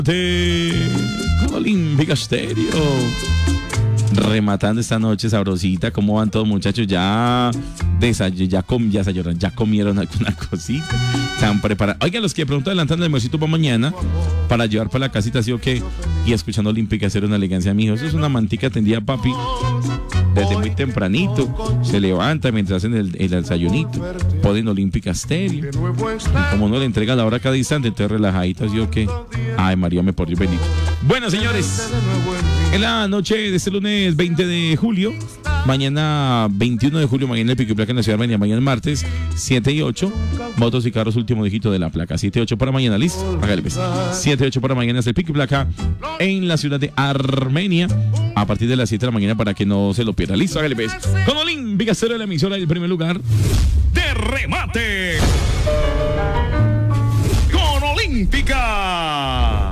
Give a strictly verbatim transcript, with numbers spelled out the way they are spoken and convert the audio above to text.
con Olímpica Estéreo. Rematando esta noche sabrosita. ¿Cómo van todos, muchachos? Ya desay ya, com ya, desayunaron, ya comieron alguna cosita. Están preparados. Oigan, los que de pronto adelantan el almuercito para mañana para llevar para la casita, ¿sí o qué? Y escuchando Olímpica Estéreo, una elegancia, mijo. Eso es una mantica tendida, papi. Desde muy tempranito se levanta mientras hacen el, el desayunito, ponen Olímpica Estéreo, y como no le entrega la hora cada instante, entonces relajaditas, yo que, ay María, me por Dios bendito. Bueno, señores, en la noche de este lunes veinte de julio, mañana veintiuno de julio, mañana el pico y placa en la ciudad de Armenia, mañana martes siete y ocho, motos y carros, último dígito de la placa, siete y ocho para mañana, listo, hágale pues, siete y ocho para mañana es el pico y placa en la ciudad de Armenia, a partir de las siete de la mañana para que no se lo pierda, listo, hágale pues, con Olímpica Estéreo, la emisora del primer lugar de remate, con Olímpica.